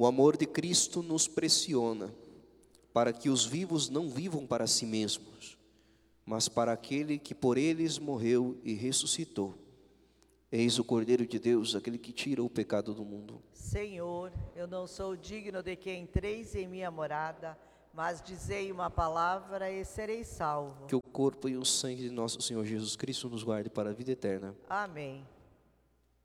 O amor de Cristo nos pressiona, para que os vivos não vivam para si mesmos, mas para aquele que por eles morreu e ressuscitou. Eis o Cordeiro de Deus, aquele que tira o pecado do mundo. Senhor, eu não sou digno de que entreis em minha morada, mas dizei uma palavra e serei salvo. Que o corpo e o sangue de nosso Senhor Jesus Cristo nos guarde para a vida eterna. Amém.